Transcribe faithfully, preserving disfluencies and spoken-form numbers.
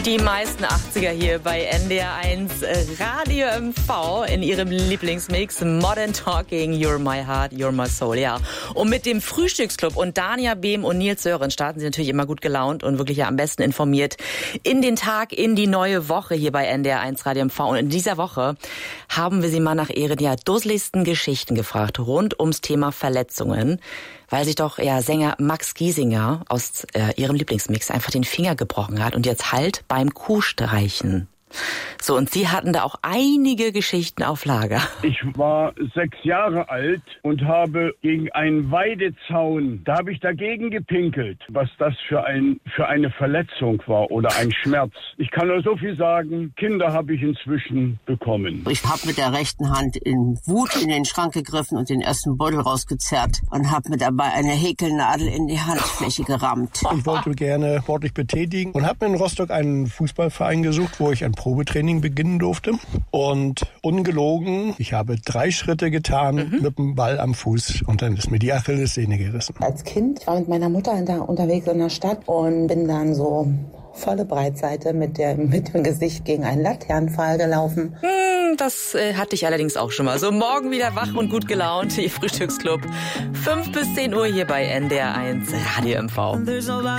Die meisten achtziger hier bei N D R eins Radio M V in ihrem Lieblingsmix Modern Talking, You're My Heart, You're My Soul, ja. Und mit dem Frühstücksclub und Dania Behm und Nils Sören starten sie natürlich immer gut gelaunt und wirklich ja am besten informiert in den Tag, in die neue Woche hier bei N D R eins Radio M V. Und in dieser Woche haben wir sie mal nach ihren ja dusseligsten Geschichten gefragt rund ums Thema Verletzungen, weil sich doch ja Sänger Max Giesinger aus äh, ihrem Lieblingsmix einfach den Finger gebrochen hat und jetzt halt beim Kuhstreichen. So, und Sie hatten da auch einige Geschichten auf Lager. Ich war sechs Jahre alt und habe gegen einen Weidezaun, da habe ich dagegen gepinkelt, was das für ein für eine Verletzung war oder ein Schmerz. Ich kann nur so viel sagen, Kinder habe ich inzwischen bekommen. Ich habe mit der rechten Hand in Wut in den Schrank gegriffen und den ersten Beutel rausgezerrt und habe mir dabei eine Häkelnadel in die Handfläche gerammt. Ich wollte gerne sportlich betätigen und habe mir in Rostock einen Fußballverein gesucht, wo ich ein Probetraining beginnen durfte. Und ungelogen, ich habe drei Schritte getan mhm. mit dem Ball am Fuß und dann ist mir die Achillessehne gerissen. Als Kind war ich mit meiner Mutter da unterwegs in der Stadt und bin dann so volle Breitseite mit, der, mit dem Gesicht gegen einen Laternenpfahl gelaufen. Hm, das äh, hatte ich allerdings auch schon mal. So, morgen wieder wach und gut gelaunt, Ihr Frühstücksclub. fünf bis zehn Uhr hier bei N D R eins Radio M V.